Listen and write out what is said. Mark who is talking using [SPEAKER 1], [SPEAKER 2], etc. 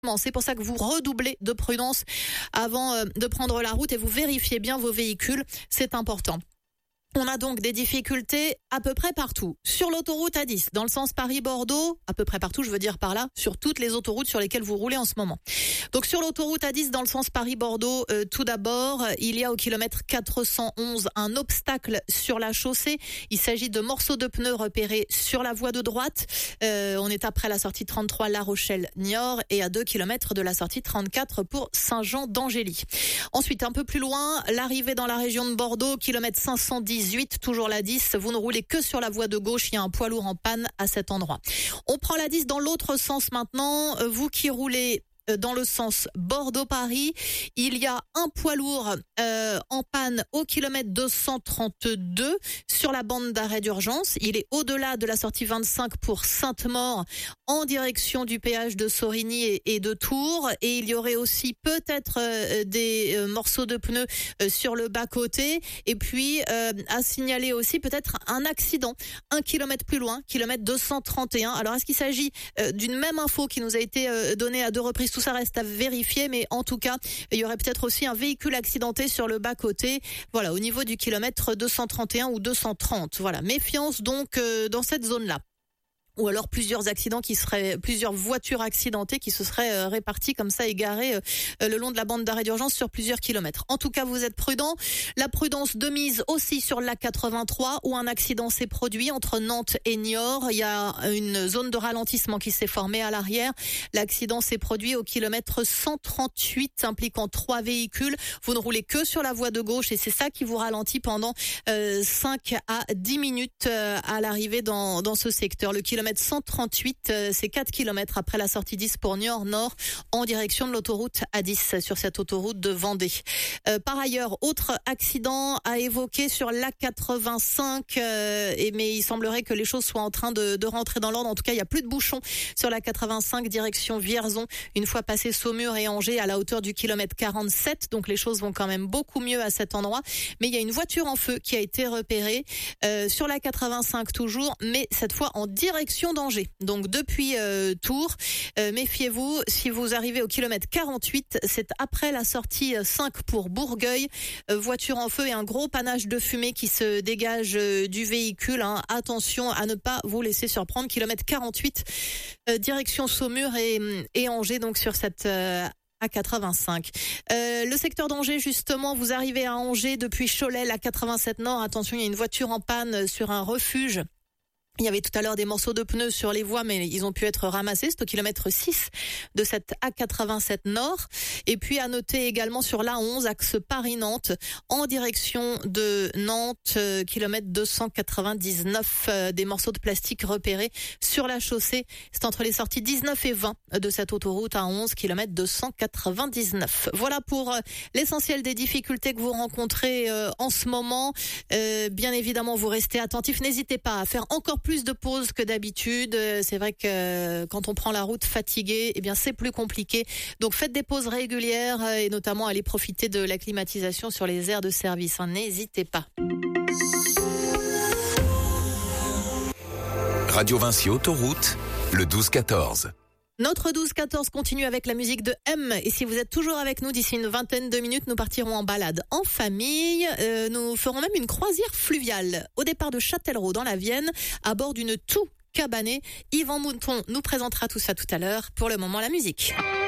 [SPEAKER 1] C'est pour ça que vous redoublez de prudence avant de prendre la route et vous vérifiez bien vos véhicules, c'est important. On a donc des difficultés à peu près partout. Sur l'autoroute A10, dans le sens Paris-Bordeaux, à peu près partout, je veux dire par là, sur toutes les autoroutes sur lesquelles vous roulez en ce moment. Donc sur l'autoroute A10, dans le sens Paris-Bordeaux, tout d'abord, il y a au kilomètre 411 un obstacle sur la chaussée. Il s'agit de morceaux de pneus repérés sur la voie de droite. On est après la sortie 33 La Rochelle-Niort et à 2 km de la sortie 34 pour Saint-Jean-d'Angély. Ensuite, un peu plus loin, l'arrivée dans la région de Bordeaux, kilomètre 518, toujours la 10. Vous ne roulez que sur la voie de gauche. Il y a un poids lourd en panne à cet endroit. On prend la 10 dans l'autre sens maintenant. Vous qui roulez dans le sens Bordeaux-Paris, il y a un poids lourd en panne au kilomètre 232 sur la bande d'arrêt d'urgence. Il est au-delà de la sortie 25 pour Sainte-Maure en direction du péage de Sorigny et de Tours. Et il y aurait aussi peut-être des morceaux de pneus sur le bas-côté. Et puis à signaler aussi peut-être un accident 1 kilomètre plus loin, kilomètre 231. Alors est-ce qu'il s'agit d'une même info qui nous a été donnée à deux reprises? Tout ça reste à vérifier, mais en tout cas, il y aurait peut-être aussi un véhicule accidenté sur le bas-côté. Voilà, au niveau du kilomètre 231 ou 230. Voilà, méfiance donc dans cette zone-là. Ou alors plusieurs voitures accidentées qui se seraient réparties comme ça, égarées le long de la bande d'arrêt d'urgence sur plusieurs kilomètres. En tout cas, vous êtes prudents. La prudence de mise aussi sur l'A83 où un accident s'est produit entre Nantes et Niort. Il y a une zone de ralentissement qui s'est formée à l'arrière. L'accident s'est produit au kilomètre 138 impliquant 3 véhicules. Vous ne roulez que sur la voie de gauche et c'est ça qui vous ralentit pendant 5 à 10 minutes à l'arrivée dans ce secteur. Le kilomètre 138, c'est 4 km après la sortie 10 pour Niort Nord en direction de l'autoroute A10 sur cette autoroute de Vendée. Par ailleurs, autre accident à évoquer sur l'A85, mais il semblerait que les choses soient en train de rentrer dans l'ordre. En tout cas, il n'y a plus de bouchons sur l'A85 direction Vierzon une fois passé Saumur et Angers à la hauteur du kilomètre 47. Donc les choses vont quand même beaucoup mieux à cet endroit. Mais il y a une voiture en feu qui a été repérée sur l'A85 toujours, mais cette fois en direction d'Angers. Donc depuis Tours, méfiez-vous, si vous arrivez au kilomètre 48, c'est après la sortie 5 pour Bourgueil, voiture en feu et un gros panache de fumée qui se dégage du véhicule. Attention à ne pas vous laisser surprendre. Kilomètre 48, direction Saumur et Angers, donc sur cette A85. Le secteur d'Angers, justement, vous arrivez à Angers depuis Cholet, la 87 Nord. Attention, il y a une voiture en panne sur un refuge. Il y avait tout à l'heure des morceaux de pneus sur les voies, mais ils ont pu être ramassés. C'est au kilomètre 6 de cette A87 Nord. Et puis à noter également sur l'A11, axe Paris-Nantes, en direction de Nantes, kilomètre 299, des morceaux de plastique repérés sur la chaussée. C'est entre les sorties 19 et 20 de cette autoroute A11, kilomètre 299. Voilà pour l'essentiel des difficultés que vous rencontrez en ce moment. Bien évidemment, vous restez attentifs. N'hésitez pas à faire encore plus de pauses que d'habitude. C'est vrai que quand on prend la route fatigué, eh bien c'est plus compliqué. Donc faites des pauses régulières et notamment allez profiter de la climatisation sur les aires de service. N'hésitez pas.
[SPEAKER 2] Radio Vinci Autoroute, le 12-14.
[SPEAKER 1] Notre 12-14 continue avec la musique de M. Et si vous êtes toujours avec nous, d'ici une vingtaine de minutes, nous partirons en balade en famille. Nous ferons même une croisière fluviale au départ de Châtellerault dans la Vienne, à bord d'une toux cabanée. Yvan Mouton nous présentera tout ça tout à l'heure. Pour le moment, la musique.